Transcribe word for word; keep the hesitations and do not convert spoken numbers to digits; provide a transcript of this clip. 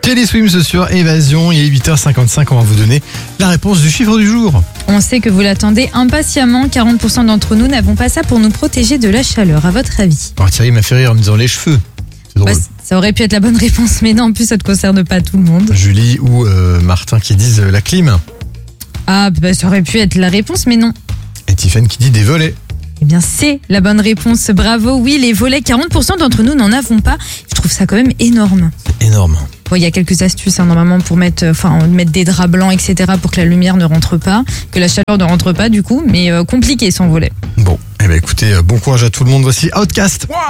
Kelly Swims sur Évasion, il est huit heures cinquante-cinq, on va vous donner la réponse du chiffre du jour. On sait que vous l'attendez impatiemment. quarante pour cent d'entre nous n'avons pas ça pour nous protéger de la chaleur. À votre avis? Oh, Thierry m'a fait rire en me disant les cheveux. C'est drôle. Bah, ça aurait pu être la bonne réponse, mais non, en plus ça ne concerne pas tout le monde. Julie ou euh, Martin qui disent euh, la clim. Ah, bah, ça aurait pu être la réponse, mais non. Et Tiffany qui dit des volets. Eh bien, c'est la bonne réponse. Bravo. Oui, les volets, quarante pour cent d'entre nous n'en avons pas. Je trouve ça quand même énorme. C'est énorme. Bon, il y a quelques astuces hein, normalement pour mettre, enfin, mettre des draps blancs, et cetera pour que la lumière ne rentre pas, que la chaleur ne rentre pas du coup, mais euh, compliqué sans volet. Bon, eh ben écoutez, euh, bon courage à tout le monde. Voici Outcast.